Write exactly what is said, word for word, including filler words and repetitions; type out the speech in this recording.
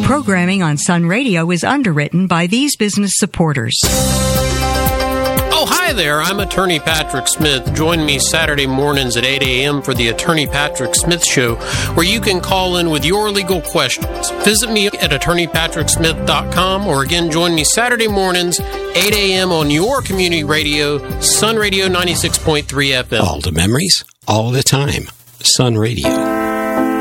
Programming on Sun Radio is underwritten by these business supporters. Oh, hi there. I'm Attorney Patrick Smith. Join me Saturday mornings at eight a.m. for the Attorney Patrick Smith Show, where you can call in with your legal questions. Visit me at attorney patrick smith dot com, or again, join me Saturday mornings, eight a.m. on your community radio, Sun Radio ninety-six point three F M. All the memories, all the time. Sun Radio.